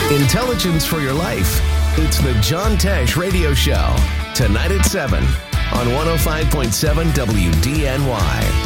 Intelligence for your life. It's the John Tesh Radio Show. Tonight at 7 on 105.7 WDNY.